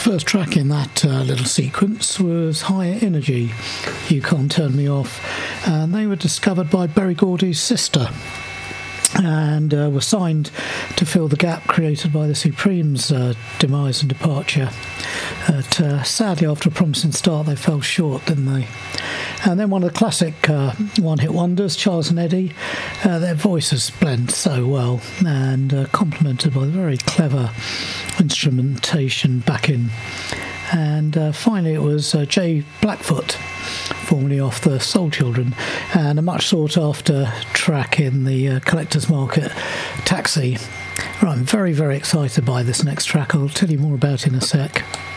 first track in that little sequence was Higher Energy, You Can't Turn Me Off, and they were discovered by Berry Gordy's sister and were signed to fill the gap created by the Supremes' demise and departure. But sadly, after a promising start, they fell short, didn't they? And then one of the classic one-hit wonders, Charles and Eddie, their voices blend so well and complemented by the very clever instrumentation backing. And finally it was Jay Blackfoot, formerly off the Soul Children, and a much sought after track in the collector's market, Taxi. Right, I'm very, very excited by this next track. I'll tell you more about it in a sec.